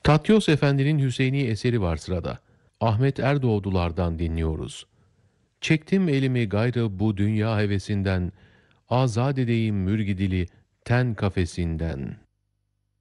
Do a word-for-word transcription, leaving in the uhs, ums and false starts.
Tatyos Efendi'nin Hüseyini eseri var sırada. Ahmet Erdoğdular'dan dinliyoruz. Çektim elimi gayrı bu dünya hevesinden, azad edeyim mürgidili ten kafesinden.